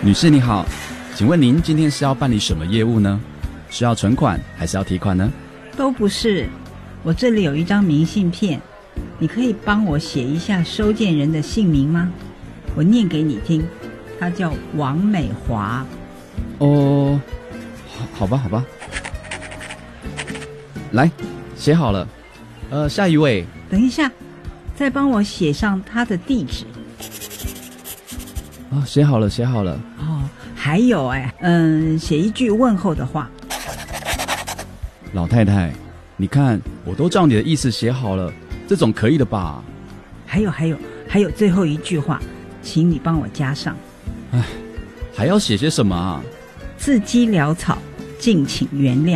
女士你好，请问您今天是要办理什么业务呢？是要存款还是要提款呢？ 都不是，我这里有一张明信片，你可以帮我写一下收件人的姓名吗？我念给你听，他叫王美华。 哦，好吧，来，写好了。下一位。 等一下，再帮我写上他的地址。 写好了。 哦，还有写一句问候的话。 老太太，你看我都照你的意思写好了，这种可以的吧？ 还有最后一句话，请你帮我加上。 还要写些什么啊？ 字迹潦草，敬请原谅。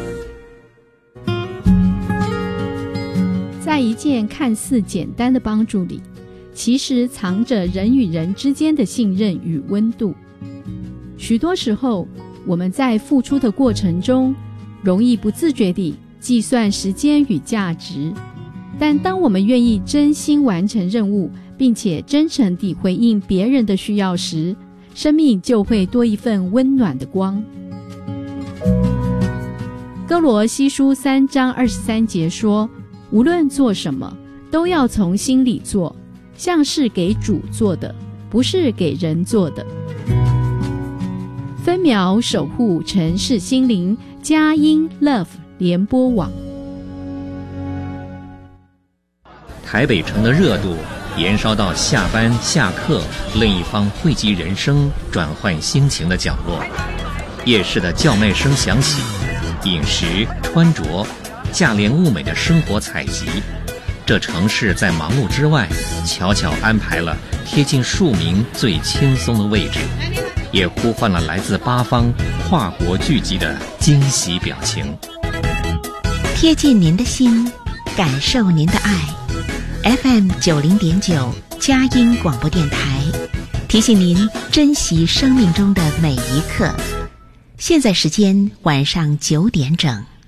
在一件看似简单的帮助里，其实藏着人与人之间的信任与温度。许多时候，我们在付出的过程中，容易不自觉地计算时间与价值，但当我们愿意真心完成任务，并且真诚地回应别人的需要时，生命就会多一份温暖的光。哥罗西书3章23节说，无论做什么，都要从心里做，像是给主做的，不是给人做的。分秒守护城市心灵，佳音 Love 联播网。 台北城的热度延烧到下班下课另一方汇集人生转换心情的角落，夜市的叫卖声响起，饮食穿着价廉物美的生活采集，这城市在忙碌之外悄悄安排了贴近庶民最轻松的位置，也呼唤了来自八方跨国聚集的惊喜表情。 贴近您的心，感受您的爱。FM 90.9佳音广播电台提醒您珍惜生命中的每一刻。现在时间晚上9点整。